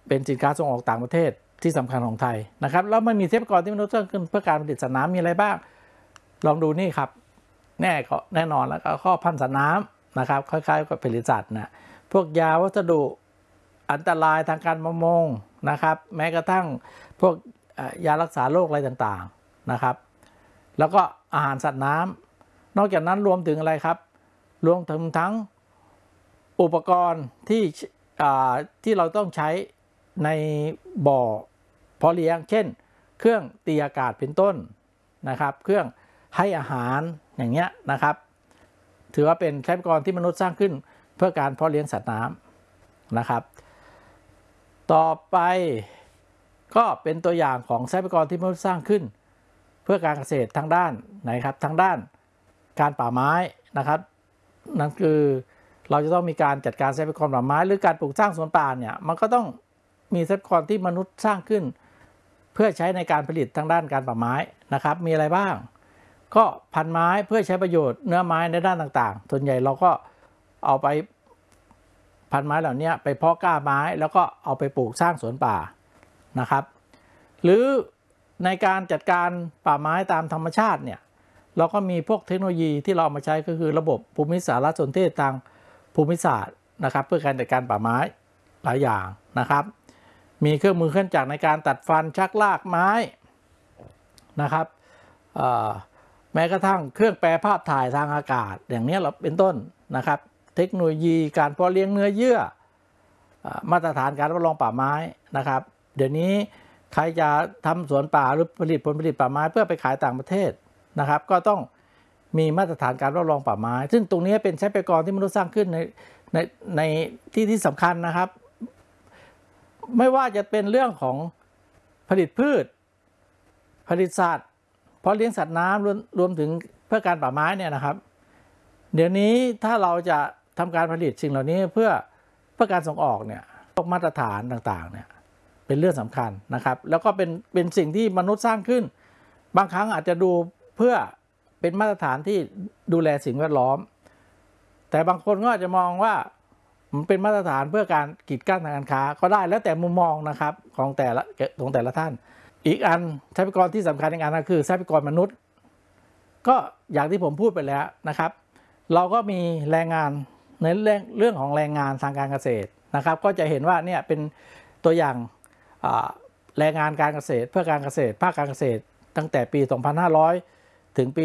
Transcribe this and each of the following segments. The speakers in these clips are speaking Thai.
เป็นสินค้าส่งออกต่างประเทศที่สำคัญของไทยนะครับแล้วมันมีทรัพยากรที่มนุษย์สร้างขึ้นเพื่อการผลิตสัตว์น้ำมีอะไรบ้างลองดูนี่ครับแน่นอนแล้วก็ข้อพันธุ์สัตว์น้ำนะครับคล้ายๆกับผลิตสัตว์นะพวกยาวัสดุอันตรายทางการประมงนะครับแม้กระทั่งพวกยารักษาโรคอะไรต่างๆนะครับแล้วก็อาหารสัตว์น้ำนอกจากนั้นรวมถึงอะไรครับรวมถึงทั้งอุปกรณ์ที่เราต้องใช้ในบ่อเพาะเลี้ยงเช่นเครื่องตีอากาศเป็นต้นนะครับเครื่องให้อาหารอย่างเงี้ยนะครับถือว่าเป็นทรัพยากรที่มนุษย์สร้างขึ้นเพื่อการเพาะเลี้ยงสัตว์น้ำนะครับต่อไปก็เป็นตัวอย่างของทรัพยากรที่มนุษย์สร้างขึ้นเพื่อการเกษตรทางด้านไหนครับทางด้านการป่าไม้นะครับนั่นคือเราจะต้องมีการจัดการทรัพยากรป่าไม้หรือการปลูกสร้างสวนป่าเนี่ยมันก็ต้องมีทรัพยากรที่มนุษย์สร้างขึ้นเพื่อใช้ในการผลิตทางด้านการป่าไม้นะครับมีอะไรบ้างก็พันไม้เพื่อใช้ประโยชน์เนื้อไม้ในด้านต่างๆส่วนใหญ่เราก็เอาไปพันไม้เหล่านี้ไปเพาะกล้าไม้แล้วก็เอาไปปลูกสร้างสวนป่านะครับหรือในการจัดการป่าไม้ตามธรรมชาติเนี่ยเราก็มีพวกเทคโนโลยีที่เราเอามาใช้ก็คือระบบภูมิสารสนเทศทางภูมิศาสตร์นะครับเพื่อการจัดการป่าไม้หลายอย่างนะครับมีเครื่องมือเครื่องจักรในการตัดฟันชักลากไม้นะครับแม้กระทั่งเครื่องแปรภาพถ่ายทางอากาศอย่างนี้เราเป็นต้นนะครับเทคโนโลยีการเพาะเลี้ยงเนื้อเยื่อมาตรฐานการรับรองป่าไม้นะครับเดี๋ยวนี้ใครจะทำสวนป่าหรือผลิตผลผลิตป่าไม้เพื่อไปขายต่างประเทศนะครับก็ต้องมีมาตรฐานการรับรองป่าไม้ซึ่งตรงนี้เป็นทรัพยากรที่มนุษย์สร้างขึ้นในที่สำคัญนะครับไม่ว่าจะเป็นเรื่องของผลิตพืชผลิตสัตว์เพราะเลี้ยงสัตว์น้ำรวมถึงเพื่อการป่าไม้เนี่ยนะครับเดี๋ยวนี้ถ้าเราจะทำการผลิตสิ่งเหล่านี้เพื่อการส่งออกเนี่ยมาตรฐานต่างๆเนี่ยเป็นเรื่องสำคัญนะครับแล้วก็เป็นสิ่งที่มนุษย์สร้างขึ้นบางครั้งอาจจะดูเพื่อเป็นมาตรฐานที่ดูแลสิ่งแวดล้อมแต่บางคนก็อาจจะมองว่ามันเป็นมาตรฐานเพื่อการกีดกั้นทางการค้าก็ได้แล้วแต่มุมมองนะครับของแต่ละท่านอีกอันทรัพยากรที่สำคัญอีกอันก็คือทรัพยากรมนุษย์ก็อย่างที่ผมพูดไปแล้วนะครับเราก็มีแรงงานในเรื่องของแรงงานทางการเกษตรนะครับก็จะเห็นว่าเนี่ยเป็นตัวอย่างแรงงานการเกษตรเพื่อการเกษตรภาคการเกษตรตั้งแต่ปี 2500 ถึงปี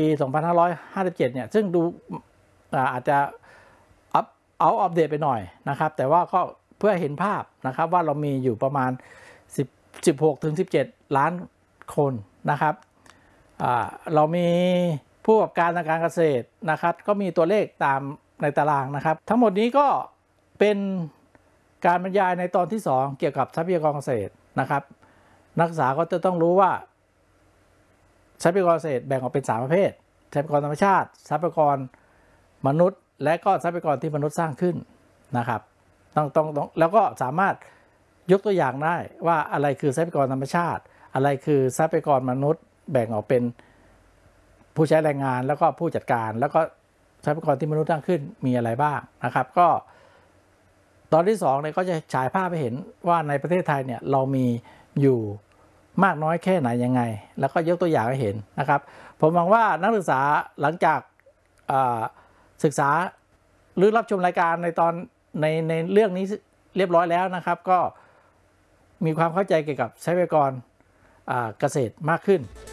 2557 เนี่ยซึ่งดูอาจจะอัปเดตไปหน่อยนะครับแต่ว่าก็เพื่อเห็นภาพนะครับว่าเรามีอยู่ประมาณ16 ถึง 17 ล้านคนนะครับเรามีผู้ประกอบการทางการเกษตรนะครับก็มีตัวเลขตามในตารางนะครับทั้งหมดนี้ก็เป็นการบรรยายในตอนที่2เกี่ยวกับทรัพยากรเกษตรนะครับนักศึกษาก็จะต้องรู้ว่าทรัพยากรเกษตรแบ่งออกเป็น3ประเภททรัพยากรธรรมชาติทรัพยากรมนุษย์และก็ทรัพยากรที่มนุษย์สร้างขึ้นนะครับต้องแล้วก็สามารถยกตัวอย่างได้ว่าอะไรคือทรัพยากรธรรมชาติอะไรคือทรัพยากรมนุษย์แบ่งออกเป็นผู้ใช้แรงงานแล้วก็ผู้จัดการแล้วก็ทรัพยากรที่มนุษย์สร้างขึ้นมีอะไรบ้างนะครับก็ตอนที่2เนี่ยก็จะฉายภาพให้เห็นว่าในประเทศไทยเนี่ยเรามีอยู่มากน้อยแค่ไหนยังไงแล้วก็ยกตัวอย่างให้เห็นนะครับผมหวังว่านักศึกษาหลังจากศึกษาหรือรับชมรายการในเรื่องนี้เรียบร้อยแล้วนะครับก็มีความเข้าใจเกี่ยวกับทรัพยากรเกษตรมากขึ้น